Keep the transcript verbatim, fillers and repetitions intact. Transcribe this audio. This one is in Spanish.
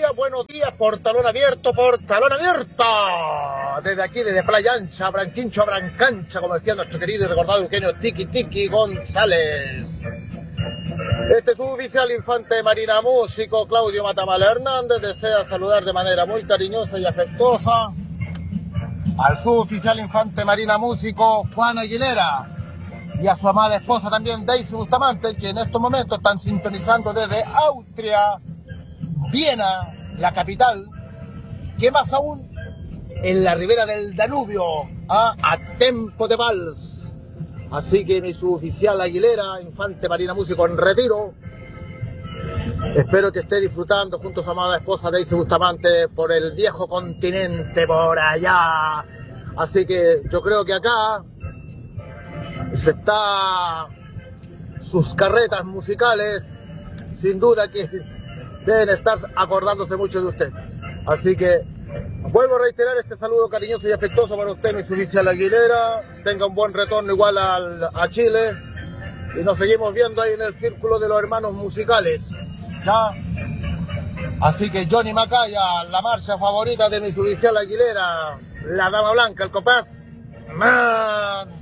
días, buenos días, portalón abierto, portalón abierto. Desde aquí, desde Playa Ancha, Branquincho, Brancancha, como decía nuestro querido y recordado Eugenio Tiki Tiki González. Este suboficial infante de Marina Músico, Claudio Matamala Hernández, desea saludar de manera muy cariñosa y afectuosa al suboficial infante Marina Músico, Juan Aguilera, y a su amada esposa también, Daisy Bustamante, que en estos momentos están sintonizando desde Austria, Viena, la capital, que más aún en la ribera del Danubio, ¿ah? a tempo de vals. Así que mi suboficial Aguilera, infante Marina Músico en retiro, espero que esté disfrutando junto a su amada esposa Daisy Bustamante por el viejo continente, por allá. Así que yo creo que acá se está, sus carretas musicales, sin duda que deben estar acordándose mucho de usted. Así que vuelvo a reiterar este saludo cariñoso y afectuoso para usted, mi suboficial Aguilera. Tenga un buen retorno igual al, a Chile. Y nos seguimos viendo ahí en el círculo de los hermanos musicales, ¿ya? Así que Johnny Macaya, la marcha favorita de mi suboficial Aguilera, la Dama Blanca, el compás. Man.